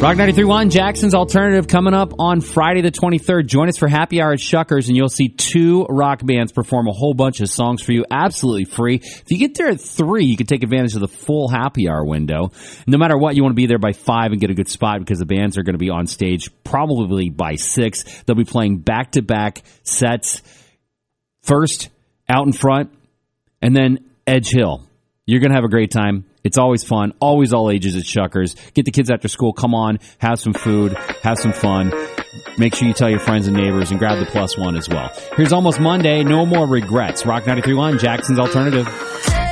Rock 93.1, Jackson's Alternative, coming up on Friday the 23rd. Join us for Happy Hour at Shuckers, and you'll see 2 rock bands perform a whole bunch of songs for you absolutely free. If you get there at 3, you can take advantage of the full Happy Hour window. No matter what, you want to be there by 5 and get a good spot because the bands are going to be on stage probably by 6. They'll be playing back-to-back sets. First, out in front, and then Edge Hill. You're going to have a great time. It's always fun, always all ages at Shuckers. Get the kids after school, come on, have some food, have some fun. Make sure you tell your friends and neighbors and grab the +1 as well. Here's Almost Monday, No More Regrets. Rock 93.1, Jackson's Alternative.